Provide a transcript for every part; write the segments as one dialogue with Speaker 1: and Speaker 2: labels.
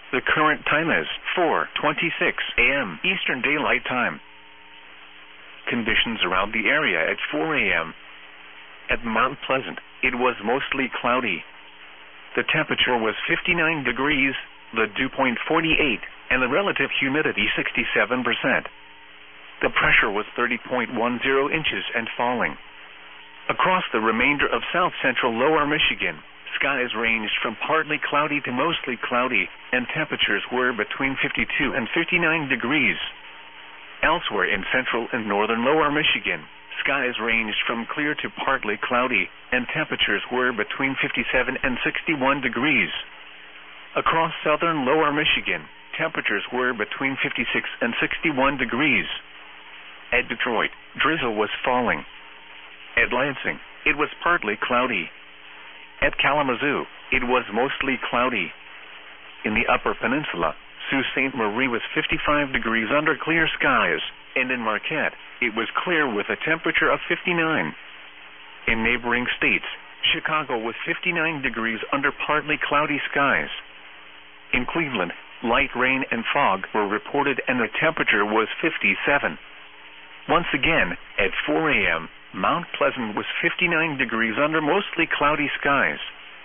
Speaker 1: The current time is 4:26 a.m. Eastern Daylight Time. Conditions around the area at 4 a.m. At Mount Pleasant, it was mostly cloudy. The temperature was 59 degrees, the dew point 48, and the relative humidity 67%. The pressure was 30.10 inches and falling. Across the remainder of south-central lower Michigan, skies ranged from partly cloudy to mostly cloudy, and temperatures were between 52 and 59 degrees. Elsewhere in central and northern lower Michigan, skies ranged from clear to partly cloudy, and temperatures were between 57 and 61 degrees. Across southern lower Michigan, temperatures were between 56 and 61 degrees. At Detroit, drizzle was falling. At Lansing, it was partly cloudy. At Kalamazoo, it was mostly cloudy. In the Upper Peninsula, Sault Ste. Marie was 55 degrees under clear skies, and in Marquette, it was clear with a temperature of 59. In neighboring states, Chicago was 59 degrees under partly cloudy skies. In Cleveland, light rain and fog were reported and the temperature was 57. Once again, at 4 a.m., Mount Pleasant was 59 degrees under mostly cloudy skies.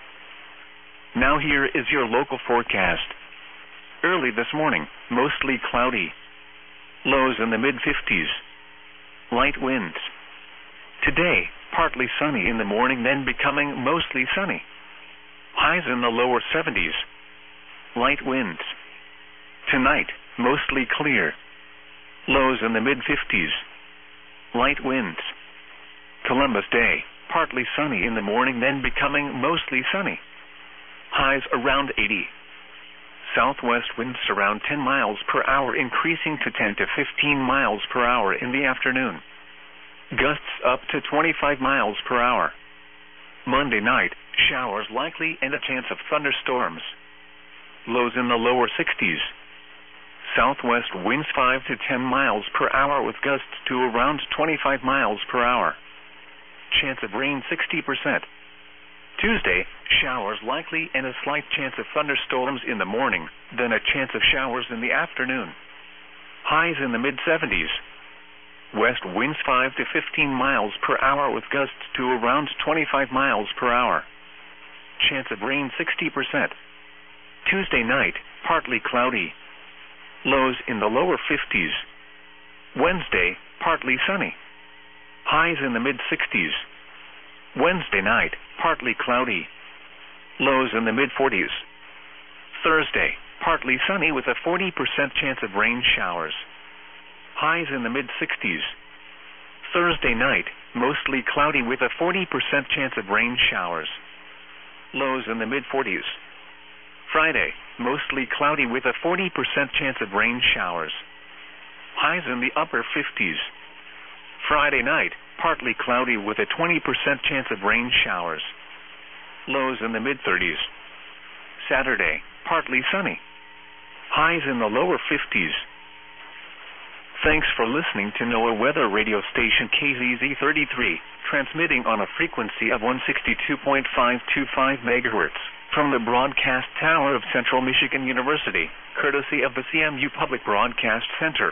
Speaker 1: Now here is your local forecast. Early this morning, mostly cloudy. Lows in the mid-50s. Light winds. Today, partly sunny in the morning, then becoming mostly sunny. Highs in the lower 70s. Light winds. Tonight, mostly clear. Lows in the mid-50s. Light winds. Columbus Day, partly sunny in the morning, then becoming mostly sunny. Highs around 80. Southwest winds around 10 miles per hour, increasing to 10 to 15 miles per hour in the afternoon. Gusts up to 25 miles per hour. Monday night, showers likely and a chance of thunderstorms. Lows in the lower 60s. Southwest winds 5 to 10 miles per hour with gusts to around 25 miles per hour. Chance of rain 60%. Tuesday, showers likely and a slight chance of thunderstorms in the morning, then a chance of showers in the afternoon. Highs in the mid-70s. West winds 5 to 15 miles per hour with gusts to around 25 miles per hour. Chance of rain 60%. Tuesday night, partly cloudy. Lows in the lower 50s. Wednesday, partly sunny. Highs in the mid-60s. Wednesday night, partly cloudy. Lows in the mid-40s. Thursday, partly sunny with a 40% chance of rain showers. Highs in the mid-60s. Thursday night, mostly cloudy with a 40% chance of rain showers. Lows in the mid-40s. Friday, mostly cloudy with a 40% chance of rain showers. Highs in the upper 50s. Friday night, partly cloudy with a 20% chance of rain showers. Lows in the mid-30s. Saturday, partly sunny. Highs in the lower 50s. Thanks for listening to NOAA Weather Radio Station KZZ33, transmitting on a frequency of 162.525 MHz from the broadcast tower of Central Michigan University, courtesy of the CMU Public Broadcast Center.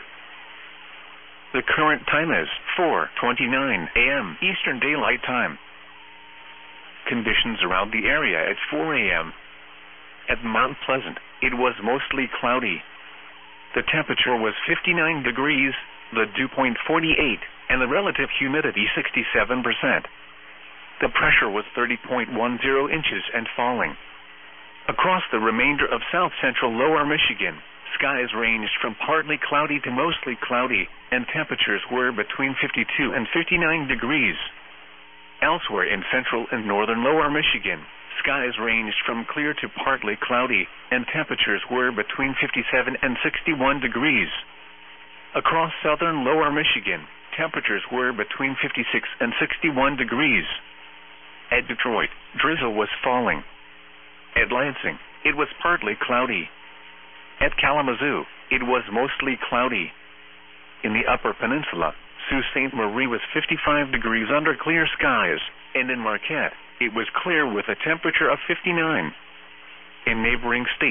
Speaker 1: The current time is 4:29 a.m. Eastern Daylight Time. Conditions around the area at 4 a.m. At Mount Pleasant, it was mostly cloudy. The temperature was 59 degrees, the dew point 48, and the relative humidity 67%. The pressure was 30.10 inches and falling. Across the remainder of south-central lower Michigan, skies ranged from partly cloudy to mostly cloudy, and temperatures were between 52 and 59 degrees. Elsewhere in central and northern lower Michigan, skies ranged from clear to partly cloudy, and temperatures were between 57 and 61 degrees. Across southern lower Michigan, temperatures were between 56 and 61 degrees. At Detroit, drizzle was falling. At Lansing, it was partly cloudy. At Kalamazoo, it was mostly cloudy. In the Upper Peninsula, Sault Ste. Marie was 55 degrees under clear skies, and in Marquette, it was clear with a temperature of 59. In neighboring states,